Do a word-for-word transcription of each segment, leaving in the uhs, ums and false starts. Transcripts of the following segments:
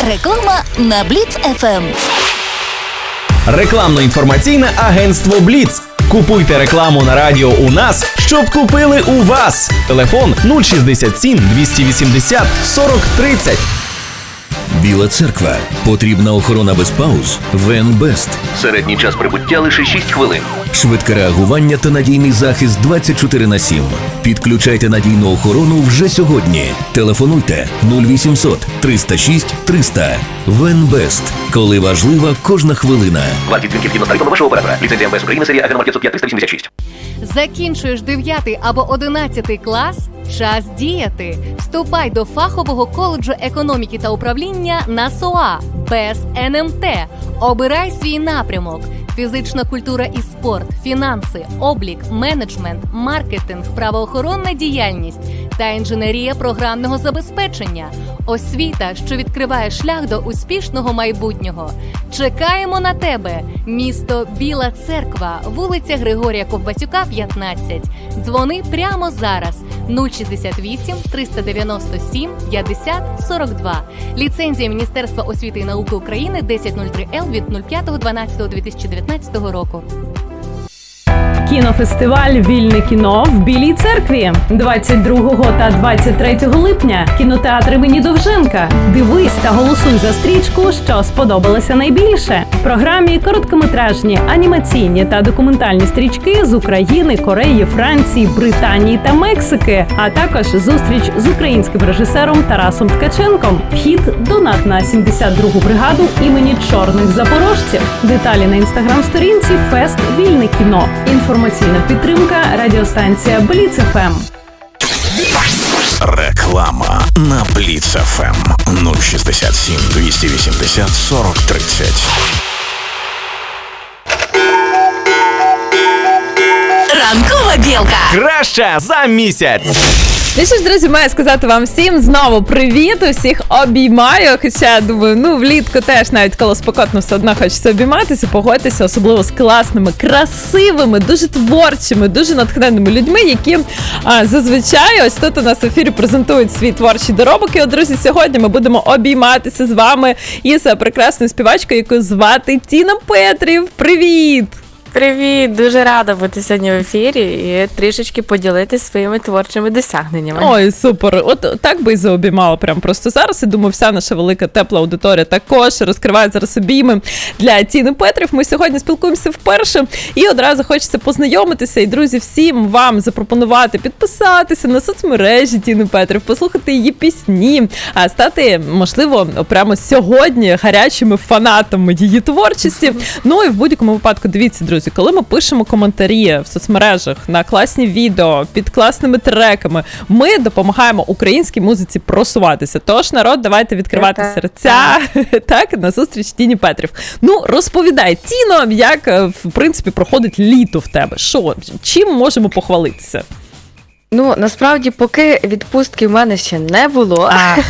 Реклама на Бліц еф ем. Рекламно-інформаційне агентство Бліц. Купуйте рекламу на радіо у нас, щоб купили у вас. Телефон нуль шістдесят сім двісті вісімдесят сорок тридцять. Біла церква. Потрібна охорона без пауз. Венбест. Середній час прибуття лише шість хвилин. Швидке реагування та надійний захист двадцять чотири на сім. Підключайте надійну охорону вже сьогодні. Телефонуйте нуль вісімсот триста шість триста. Венбест. Коли важлива кожна хвилина. Вартість дзвінків згідно з тарифами вашого оператора. Ліцензія ем ве ес України, серія АГН п'ятсот п'ять триста вісімдесят шість. Закінчуєш дев'ятий або одинадцятий клас? Час діяти! Вступай до фахового коледжу економіки та управління на СОА без ен ем те. Обирай свій напрямок. Фізична культура і спорт, фінанси, облік, менеджмент, маркетинг, правоохоронна діяльність та інженерія програмного забезпечення. Освіта, що відкриває шлях до успішного майбутнього. Чекаємо на тебе! Місто Біла Церква, вулиця Григорія Ковбасюка, п'ятнадцять. Дзвони прямо зараз. нуль шістдесят вісім триста дев'яносто сім п'ятдесят сорок два. Ліцензія Міністерства освіти і науки України десять нуль три ел від п'ятого дванадцятого дві тисячі дев'ятнадцятого року. Кінофестиваль «Вільне кіно» в Білій Церкві. двадцять другого та двадцять третього липня. Кінотеатр імені Довженка. Дивись та голосуй за стрічку, що сподобалося найбільше. В програмі короткометражні, анімаційні та документальні стрічки з України, Кореї, Франції, Британії та Мексики. А також зустріч з українським режисером Тарасом Ткаченком. Вхід донат на сімдесят другу бригаду імені Чорних Запорожців. Деталі на інстаграм-сторінці «Фест Вільне кіно». Інформаційна підтримка радіостанція Бліц еф ем. Реклама на Бліц еф ем нуль шістдесят сім двісті вісімдесят сорок тридцять. Ранкова білка. Краща за місяць. Ну що ж, друзі, маю сказати вам всім знову привіт, усіх обіймаю, хоча, думаю, ну, влітку теж, навіть коли спекотно, все одно хочеться обійматися, погодьтеся, особливо з класними, красивими, дуже творчими, дуже натхненними людьми, які а, зазвичай ось тут у нас в ефірі презентують свій творчий доробок. І от, друзі, сьогодні ми будемо обійматися з вами із прекрасною співачкою, яку звати Тіна Петрів. Привіт! Привіт! Дуже рада бути сьогодні в ефірі і трішечки поділитися своїми творчими досягненнями. Ой, супер! От так би і заобіймала прямо просто зараз. І думаю, вся наша велика тепла аудиторія також розкриває зараз обійми для Тіни Петрів. Ми сьогодні спілкуємося вперше і одразу хочеться познайомитися. І, друзі, всім вам запропонувати підписатися на соцмережі Тіни Петрів, послухати її пісні, а стати, можливо, прямо сьогодні гарячими фанатами її творчості. Ну і в будь-якому випадку, дивіться, друзі, коли ми пишемо коментарі в соцмережах на класні відео, під класними треками, ми допомагаємо українській музиці просуватися. Тож, народ, давайте відкривати так, серця так, на зустріч Тіні Петрів. Ну, розповідай, Тіно, як, в принципі, проходить літо в тебе? Що, чим можемо похвалитися? Ну, насправді, поки відпустки в мене ще не було,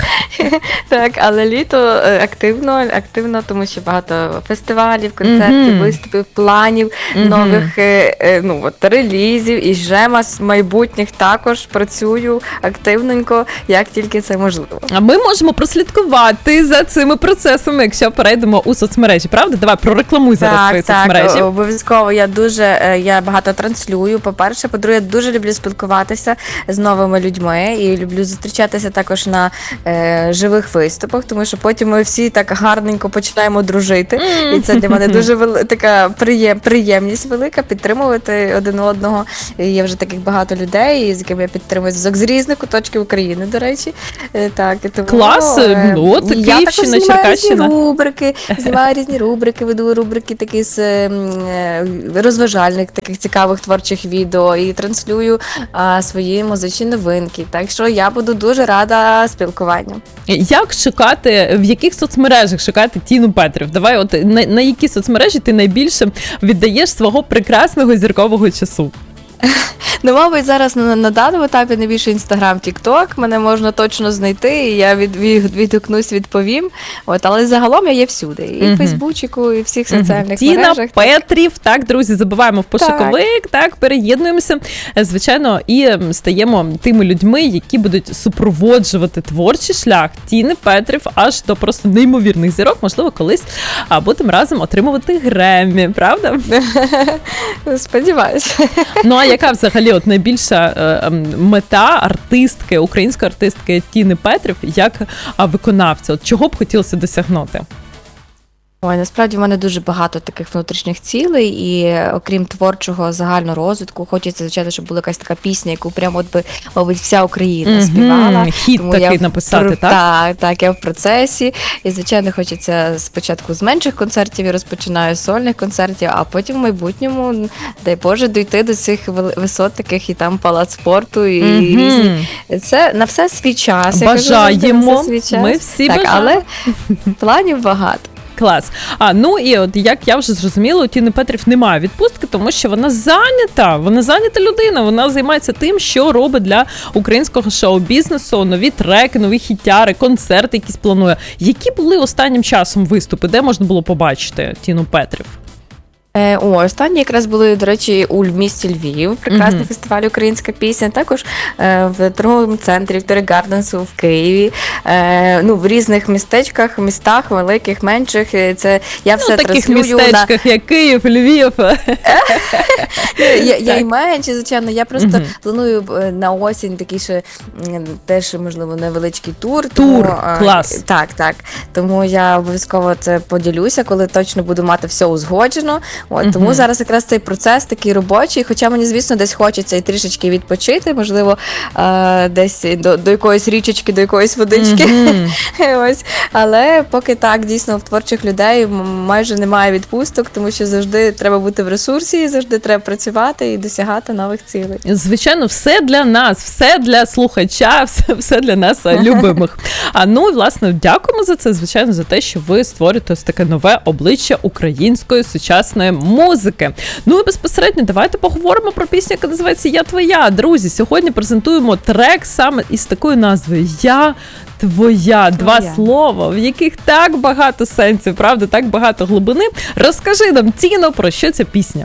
так, але літо активно, активно, тому що багато фестивалів, концертів, mm-hmm. виступів, планів, mm-hmm. нових ну, от, релізів і вже майбутніх також працюю активненько, як тільки це можливо. А ми можемо прослідкувати за цими процесами, якщо перейдемо у соцмережі, правда? Давай, прорекламуй зараз так, свої так, соцмережі. Так, обов'язково. Я дуже, я багато транслюю, по-перше. По-друге, я дуже люблю спілкуватися з новими людьми і люблю зустрічатися також на е, живих виступах, тому що потім ми всі так гарненько починаємо дружити. Mm-hmm. І це для мене дуже вели, така приєм, приємність велика підтримувати один одного. І є вже таких багато людей, з якими я підтримую зв'язок з різних куточків України, до речі. Е, так, і тому, клас! Е, ну, от, я також знімаю Черкащина. різні рубрики, знімаю різні рубрики, веду рубрики такі з е, розважальних, таких цікавих творчих відео і транслюю е, свої музичні новинки. Так що я буду дуже рада спілкуванню. Як шукати, в яких соцмережах шукати Тіну Петрів? Давай, от на, на які соцмережі ти найбільше віддаєш свого прекрасного зіркового часу? Ну, мабуть, зараз на, на даному етапі найбільше Інстаграм, Тікток, мене можна точно знайти, і я від, від, відгукнусь, відповім. От, але загалом я є всюди. І в Мгм. Фейсбуку, і в всіх Мгм. соціальних Тіна мережах. Петрів, так, друзі, забиваємо в пошуковик, так. переєднуємося, е, звичайно, і ем, стаємо тими людьми, які будуть супроводжувати творчий шлях Тіни Петрів аж до просто неймовірних зірок, можливо, колись а, будемо разом отримувати Греммі, правда? Сподіваюся. Ну, а яка взагалі от найбільша е, ем, мета артистки, української артистки Тіни Петрів, як а, виконавця? От чого б хотілося досягнути? Ой, насправді в мене дуже багато таких внутрішніх цілей, і окрім творчого загального розвитку, хочеться, звичайно, щоб була якась така пісня, яку прямо от би, мабуть, вся Україна Мгм, співала. хіт Тому такий я в написати, пр- так? Так, так, я в процесі. І, звичайно, хочеться спочатку з менших концертів, я розпочинаю з сольних концертів, а потім в майбутньому, дай Боже, дійти до цих вел- висот таких і там палац спорту, і Мгм. різні. Це на все свій час. Я кажу завжди, на Бажаємо. все свій час. Ми всі так, бажаємо. але планів багато. Клас. А ну і от як я вже зрозуміла, у Тіни Петрів немає відпустки, тому що вона зайнята. Вона зайнята людина. Вона займається тим, що робить для українського шоу-бізнесу, нові треки, нові хітяри, концерти якісь планує. Які були останнім часом виступи, де можна було побачити Тіну Петрів? Е, О, останні якраз були, до речі, у місті Львів, прекрасний Мгм. фестиваль «Українська пісня», також е, в торговому центрі Вікторія Гарденсу в Києві, е, ну, в різних містечках, містах, великих, менших. Е, Це я все Ну, таких транслюю на... містечках, як Київ, Львів. Я, я Так. і менші, звичайно, я просто Мгм. планую е, на осінь такий ще м, теж, можливо, невеличкий тур. Тур, е, клас. Так, так. Тому я обов'язково це поділюся, коли точно буду мати все узгоджено. От, Мгм. Тому зараз якраз цей процес такий робочий, хоча мені, звісно, десь хочеться і трішечки відпочити, можливо, е, десь до, до якоїсь річечки, до якоїсь водички. Мгм. Ось. Але поки так, дійсно, в творчих людей м- майже немає відпусток, тому що завжди треба бути в ресурсі, завжди треба працювати і досягати нових цілей. Звичайно, все для нас, все для слухача, все, все для нас е, любимих. А ну і власне дякуємо за це, звичайно, за те, що ви створюєте ось таке нове обличчя української сучасної музики. Ну і безпосередньо давайте поговоримо про пісню, яка називається «Я твоя». Друзі, сьогодні презентуємо трек саме із такою назвою «Я твоя». Два Твоя. слова, в яких так багато сенсів, правда, так багато глибини. Розкажи нам, Тіно, про що ця пісня?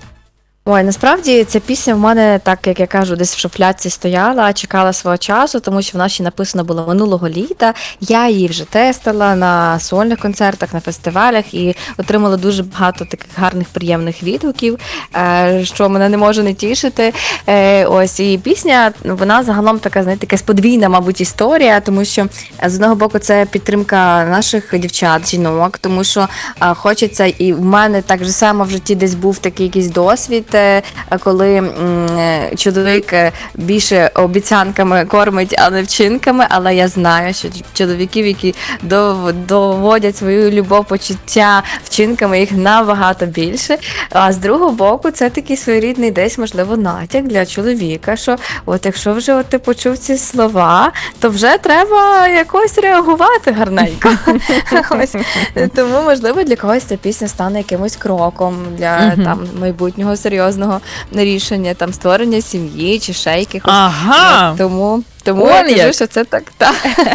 Ой, насправді ця пісня в мене, так як я кажу, десь в шуфлядці стояла, чекала свого часу, тому що вона ще написана була минулого літа. Я її вже тестила на сольних концертах, на фестивалях і отримала дуже багато таких гарних, приємних відгуків, е, що мене не може не тішити. Е, Ось і пісня, вона загалом така, знаєте, якась подвійна, мабуть, історія, тому що е, з одного боку це підтримка наших дівчат, жінок, тому що е, хочеться, і в мене так же само в житті десь був такий якийсь досвід, е, коли м, е, чоловік е, більше обіцянками кормить, а не вчинками, але я знаю, що чоловіків, які дов- доводять свою любов, почуття вчинками, їх набагато більше. А з другого боку, це такий своєрідний десь, можливо, натяк для чоловіка, що от якщо вже от ти почув ці слова, то вже треба якось реагувати гарненько. Ось. Тому, можливо, для когось ця пісня стане якимось кроком для Мгм. там майбутнього серйозного рішення, там створення сім'ї чи ще якихось. Ага. От, Тому, тому Он я кажу, як. що це так. так.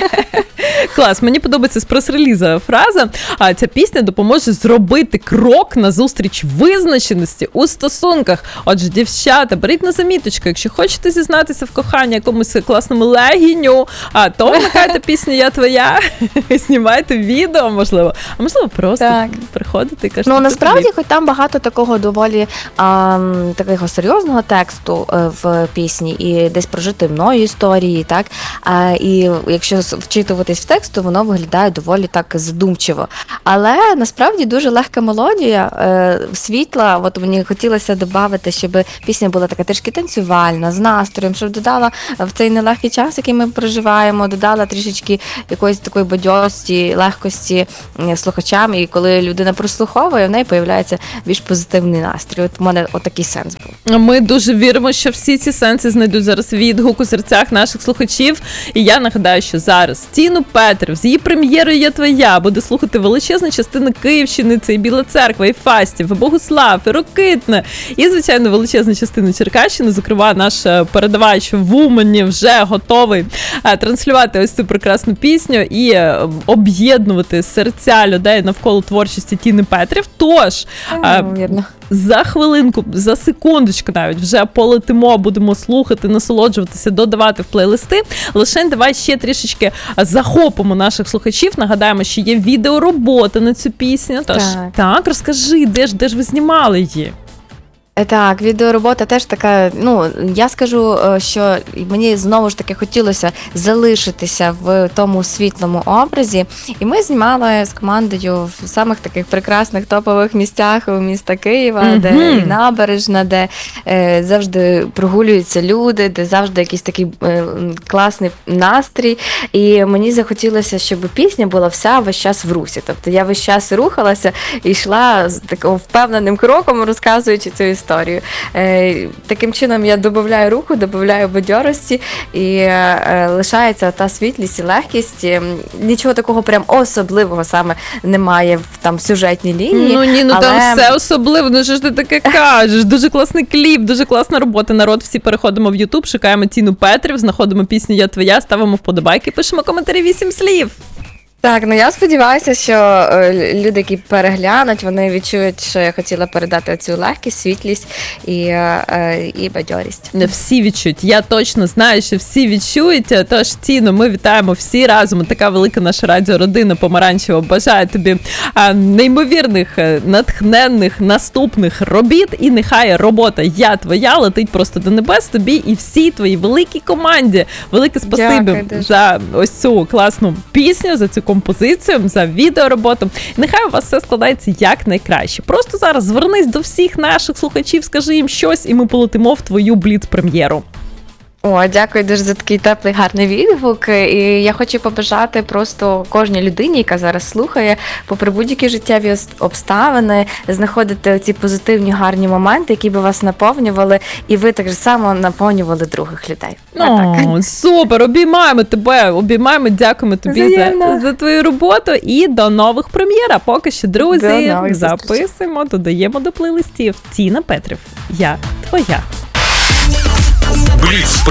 Клас, мені подобається з прес-реліза фраза. А ця пісня допоможе зробити крок назустріч визначеності у стосунках. Отже, дівчата, беріть на заміточку, якщо хочете зізнатися в коханні якомусь класному легіню, а то вмикайте пісню «Я твоя», знімайте відео, можливо, а можливо просто Так. приходите і кажете. Ну «Ти насправді, тобі». хоч там багато такого доволі а, м, такого серйозного тексту е, в пісні, і десь прожити мною історії, так. А, і якщо с- вчитуватись в текст, то воно виглядає доволі так задумчиво. Але насправді дуже легка мелодія, е, світла. От мені хотілося додати, щоб пісня була така трішки танцювальна, з настроєм, щоб додала в цей нелегкий час, який ми проживаємо, додала трішечки якоїсь такої бадьорості, легкості м, слухачам. І коли людина прослуховує, в неї появляється більш позитивний настрій. От у мене отакий сенс був. Ми дуже віримо, що всі ці сенси знайдуть зараз відгук у серцях наших слухачів. І я нагадаю, що зараз Тіну Петрів Петрів. З її прем'єрою «Я твоя» буде слухати величезна частина Київщини, це і Біла Церква, і Фастів, і Богуслав, і Рокитне, і, звичайно, величезна частина Черкащини. Зокрема, наш передавач в Умані вже готовий транслювати ось цю прекрасну пісню і об'єднувати серця людей навколо творчості Тіни Петрів. Тож, Вірно. за хвилинку, за секундочку навіть вже полетимо, будемо слухати, насолоджуватися, додавати в плейлисти. Лише давай ще трішечки захопимо наших слухачів. Нагадаємо, що є відеоробота на цю пісню. Тож, Так. так, розкажи, де ж, де ж ви знімали її? Так, відеоробота теж така, ну, я скажу, що мені знову ж таки хотілося залишитися в тому світлому образі, і ми знімали з командою в самих таких прекрасних топових місцях у міста Києва, Мгм. де і набережна, де е, завжди прогулюються люди, де завжди якийсь такий е, класний настрій, і мені захотілося, щоб пісня була вся весь час в русі, тобто я весь час рухалася і йшла з таким впевненим кроком, розказуючи цю історію. Історію. Е, таким чином я додаю руху, додаю бадьорості, і е, лишається та світлість і легкість. Е, нічого такого прям особливого саме немає в там сюжетній лінії. Ну ні, ну але... там все особливо, ну що ж ти таке кажеш? Дуже класний кліп, дуже класна робота. Народ, всі переходимо в Ютуб, шукаємо Тіну Петрів, знаходимо пісню «Я твоя», ставимо вподобайки, пишемо коментарі вісім слів. Так, ну я сподіваюся, що е, люди, які переглянуть, вони відчують, що я хотіла передати цю легкість, світлість і, е, і бадьорість. Всі відчують. Я точно знаю, що всі відчують. Тож, Тіно, ми вітаємо всі разом. Така велика наша радіородина помаранчева бажає тобі а, неймовірних, натхненних, наступних робіт. І нехай робота «Я твоя» летить просто до небес тобі і всій твоїй великій команді. Велике спасибі Дякую дуже. за ось цю класну пісню, за цю композицію, за відеороботу. Нехай у вас все складається як найкраще. Просто зараз звернись до всіх наших слухачів, скажи їм щось, і ми полетимо в твою бліц-прем'єру. О, дякую дуже за такий теплий, гарний відгук. І я хочу побажати просто кожній людині, яка зараз слухає, попри будь-які життєві обставини, знаходити ці позитивні, гарні моменти, які би вас наповнювали, і ви так само наповнювали других людей. О, супер, обіймаємо тебе, обіймаємо, дякуємо тобі за, Взаємно. за твою роботу і до нових прем'єр. А поки що, До друзі, нових зустрічей. записуємо, додаємо до плейлистів. Тіна Петрів, «Я твоя». Бліц